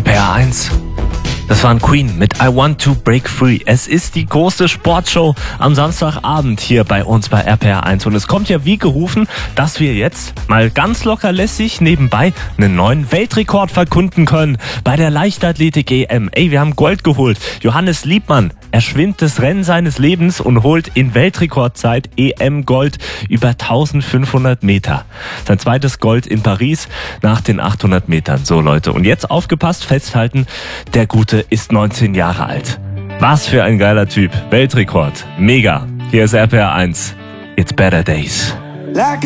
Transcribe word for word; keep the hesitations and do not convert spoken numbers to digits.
P R eins. Das waren Queen mit I Want to Break Free. Es ist die große Sportshow am Samstagabend hier bei uns bei R P R eins. Und es kommt ja wie gerufen, dass wir jetzt mal ganz locker lässig nebenbei einen neuen Weltrekord verkunden können bei der Leichtathletik-E M. Ey, wir haben Gold geholt. Johannes Liebmann, er schwimmt das Rennen seines Lebens und holt in Weltrekordzeit E M-Gold über eintausendfünfhundert Meter. Sein zweites Gold in Paris nach den achthundert Metern. So Leute, und jetzt aufgepasst, festhalten, der Gute ist neunzehn Jahre alt. Was für ein geiler Typ. Weltrekord. Mega. Hier ist R P R eins. It's better days. Like